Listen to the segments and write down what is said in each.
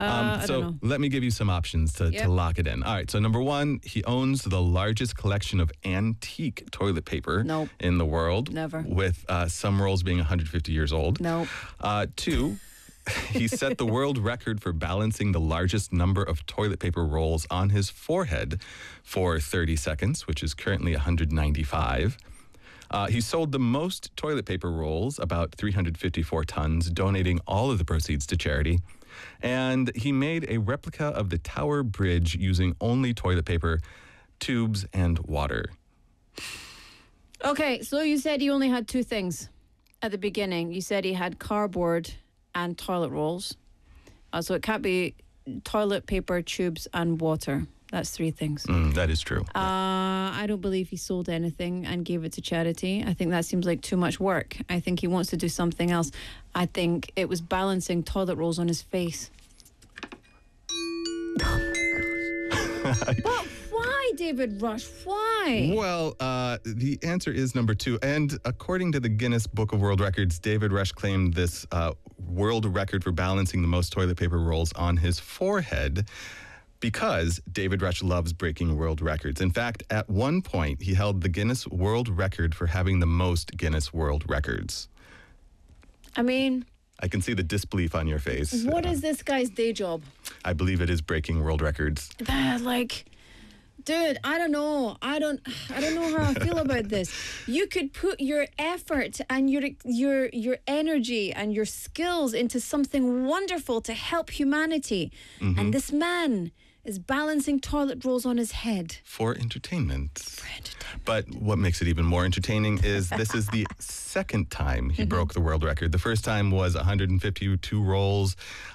I don't know. Let me give you some options to lock it in. All right. So number one, he owns the largest collection of antique toilet paper Nope. in the world. Never. With some rolls being 150 years old. Nope. Two, he set the world record for balancing the largest number of toilet paper rolls on his forehead for 30 seconds, which is currently 195. He sold the most toilet paper rolls, about 354 tons, donating all of the proceeds to charity. And he made a replica of the Tower Bridge using only toilet paper, tubes, and water. Okay, so you said he only had two things at the beginning. You said he had cardboard and toilet rolls. So it can't be toilet paper, tubes, and water. That's three things. That is true. I don't believe he sold anything and gave it to charity. I think that seems like too much work. I think he wants to do something else. I think it was balancing toilet rolls on his face. But why, David Rush? Why? Well, the answer is number two. And according to the Guinness Book of World Records, David Rush claimed this world record for balancing the most toilet paper rolls on his forehead because David Rush loves breaking world records. In fact, at one point, he held the Guinness World Record for having the most Guinness World Records. I mean, I can see the disbelief on your face. What is this guy's day job? I believe it is breaking world records. Dude, I don't know. I don't know how I feel about this. You could put your effort and your energy and your skills into something wonderful to help humanity. Mm-hmm. And this man is balancing toilet rolls on his head. For entertainment. But what makes it even more entertaining is this is the second time he broke the world record. The first time was 152 rolls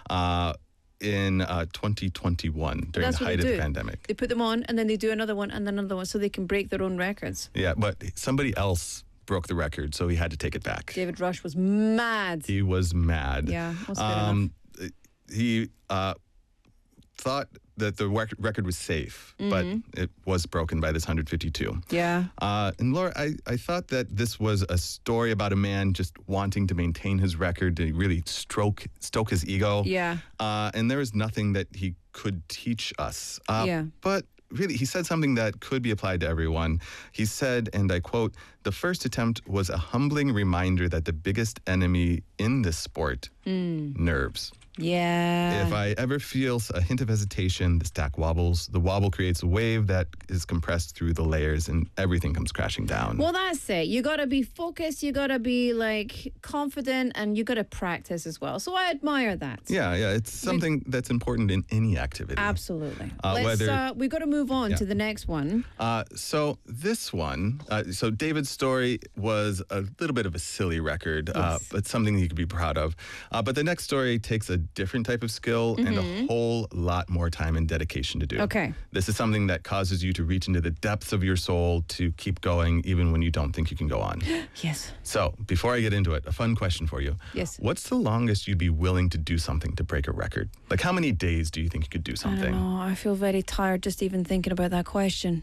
in 2021 during the height of the pandemic. They put them on and then they do another one and then another one so they can break their own records. Yeah, but somebody else broke the record, so he had to take it back. David Rush was mad. He was mad. Yeah, was fair enough. He thought that the record was safe, but it was broken by this 152. Yeah. And Laura, I thought that this was a story about a man just wanting to maintain his record, to really stoke his ego. Yeah. And there was nothing that he could teach us. Yeah. But really, he said something that could be applied to everyone. He said, and I quote, "The first attempt was a humbling reminder that the biggest enemy in this sport, nerves. Yeah. If I ever feel a hint of hesitation, the stack wobbles. The wobble creates a wave that is compressed through the layers and everything comes crashing down." Well, that's it. You got to be focused. You got to be confident and you got to practice as well. So I admire that. Yeah. It's something that's important in any activity. Absolutely. We got to move on to the next one. So this one, so David's story was a little bit of a silly record, but something he could be proud of. But the next story takes a different type of skill and a whole lot more time and dedication to do. Okay. This is something that causes you to reach into the depths of your soul to keep going even when you don't think you can go on. Yes. So before I get into it, a fun question for you. Yes. What's the longest you'd be willing to do something to break a record? Like how many days do you think you could do something? I don't know. I feel very tired just even thinking about that question.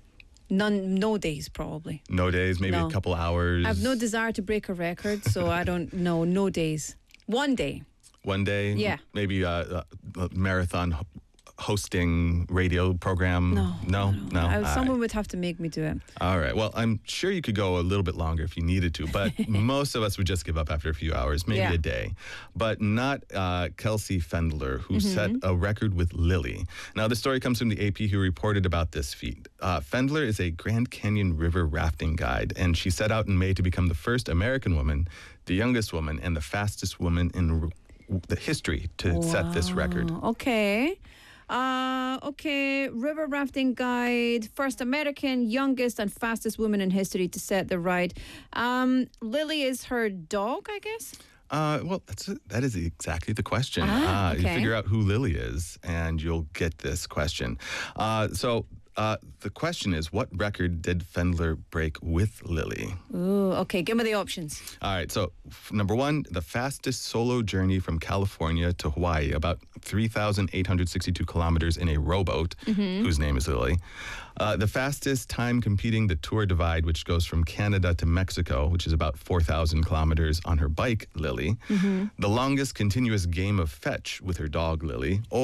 No days, probably. No days, maybe a couple hours. I have no desire to break a record, so I don't know. No days. One day. One day? Yeah. Maybe a marathon hosting radio program? No. Someone would have to make me do it. All right. Well, I'm sure you could go a little bit longer if you needed to, but most of us would just give up after a few hours, maybe a day. But not Kelsey Fendler, who set a record with Lily. Now, the story comes from the AP, who reported about this feat. Fendler is a Grand Canyon River rafting guide, and she set out in May to become the first American woman, the youngest woman, and the fastest woman in the history to set this record. Okay. River rafting guide, first American, youngest and fastest woman in history to set the ride. Lily is her dog, I guess? Well, that is exactly the question. Okay. You figure out who Lily is, and you'll get this question. The question is, what record did Fendler break with Lily? Ooh, okay. Give me the options. All right. So, number one, the fastest solo journey from California to Hawaii, about 3,862 kilometers in a rowboat, whose name is Lily. The fastest time competing the Tour Divide, which goes from Canada to Mexico, which is about 4,000 kilometers on her bike, Lily. The longest continuous game of fetch with her dog, Lily.